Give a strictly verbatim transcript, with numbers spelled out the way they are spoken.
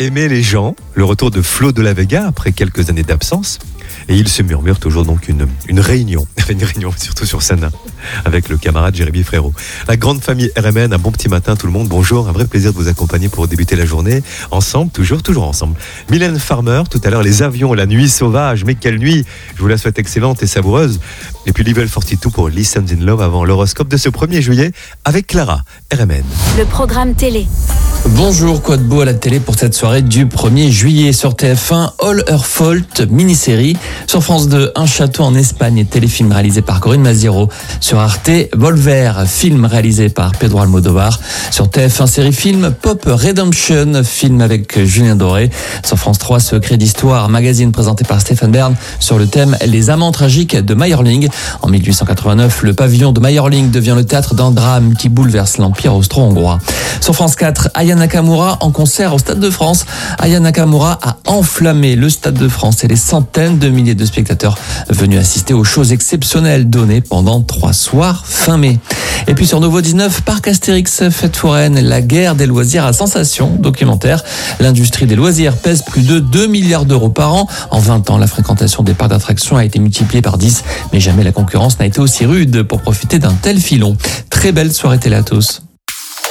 Aimer les gens, le retour de Flo de la Vega après quelques années d'absence. Et il se murmure toujours donc une, une réunion, une réunion surtout sur scène, avec le camarade Jérémy Frérot. La grande famille R M N, un bon petit matin tout le monde, bonjour, un vrai plaisir de vous accompagner pour débuter la journée, ensemble, toujours, toujours ensemble. Mylène Farmer, tout à l'heure, les avions, la nuit sauvage, mais quelle nuit, je vous la souhaite excellente et savoureuse. Et puis Level quarante-deux pour Listen in Love avant l'horoscope de ce premier juillet, avec Clara, R M N. Le programme télé. Bonjour, quoi de beau à la télé pour cette soirée du premier juillet sur T F un, All Her Fault, mini-série. Sur France deux, Un château en Espagne, téléfilm réalisé par Corinne Maziero. Sur Arte, Volver, film réalisé par Pedro Almodovar. Sur T F un, série-film, Pop Redemption, film avec Julien Doré. Sur France trois, Secret d'Histoire, magazine présenté par Stéphane Bern sur le thème Les amants tragiques de Meyerling. En mille huit cent quatre-vingt-neuf, le pavillon de Meyerling devient le théâtre d'un drame qui bouleverse l'Empire austro-hongrois. Sur France quatre, Aya Nakamura en concert au Stade de France. Aya Nakamura a enflammé le Stade de France et les centaines de milliers de spectateurs venus assister aux shows exceptionnels donnés pendant trois soirs fin mai. Et puis sur Nouveau dix-neuf, Parc Astérix, Fête foraine, la guerre des loisirs à sensation, documentaire. L'industrie des loisirs pèse plus de deux milliards d'euros par an. En vingt ans, la fréquentation des parcs d'attractions a été multipliée par dix, mais jamais la concurrence n'a été aussi rude pour profiter d'un tel filon. Très belle soirée télé à tous.